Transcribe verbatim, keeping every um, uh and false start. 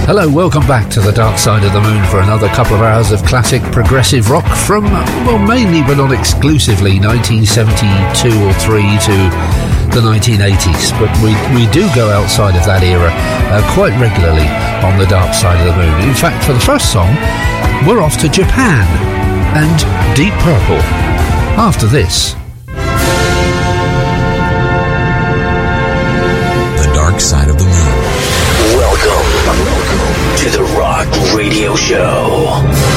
Hello, welcome back to the Dark Side of the Moon for another couple of hours of classic progressive rock from, well, mainly but not exclusively nineteen seventy-two or three to the nineteen eighties. But we, we do go outside of that era uh, quite regularly on the Dark Side of the Moon. In fact, for the first song, we're off to Japan and Deep Purple. After this...